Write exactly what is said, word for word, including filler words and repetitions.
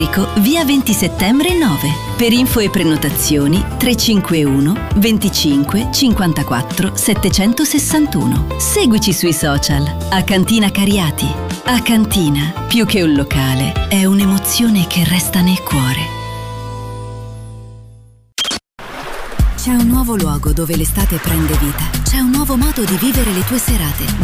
Via venti settembre nove. Per info e prenotazioni tre cinque uno venticinque cinquantaquattro settecentosessantuno. Seguici sui social. Acantina Cariati. Acantina, più che un locale, è un'emozione che resta nel cuore. C'è un nuovo luogo dove l'estate prende vita. C'è un nuovo modo di vivere le tue serate.